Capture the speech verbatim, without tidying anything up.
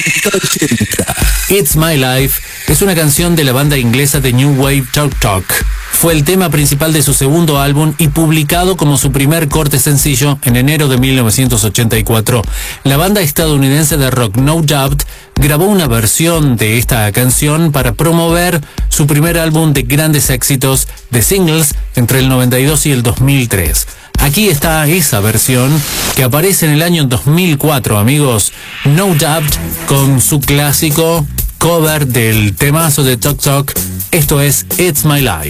It's My Life es una canción de la banda inglesa de New Wave Talk Talk. Fue el tema principal de su segundo álbum y publicado como su primer corte sencillo en enero de mil novecientos ochenta y cuatro. La banda estadounidense de rock No Doubt grabó una versión de esta canción para promover su primer álbum de grandes éxitos de singles entre el noventa y dos y el dos mil tres. Aquí está esa versión que aparece en el año dos mil cuatro, amigos. No Doubt con su clásico cover del temazo de Talk Talk. Esto es It's My Life.